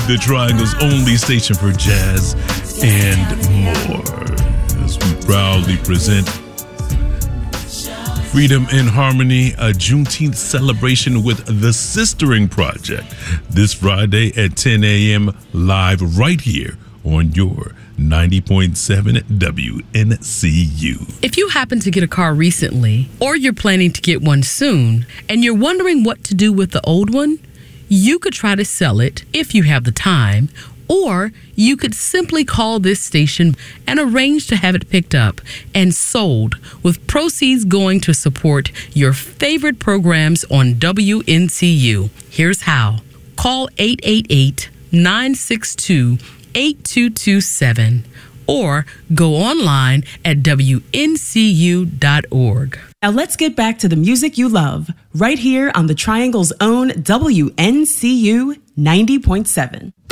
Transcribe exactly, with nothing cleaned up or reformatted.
the Triangle's only station for jazz and more. As we proudly present Freedom in Harmony, a Juneteenth celebration with the Sistering Project, this Friday at ten a.m. live right here on your ninety point seven W N C U. If you happen to get a car recently, or you're planning to get one soon, and you're wondering what to do with the old one, you could try to sell it if you have the time, or you could simply call this station and arrange to have it picked up and sold, with proceeds going to support your favorite programs on W N C U. Here's how. Call eight eight eight, nine six two, eight two two seven or go online at W N C U dot org. Now let's get back to the music you love, right here on the Triangle's own W N C U ninety point seven.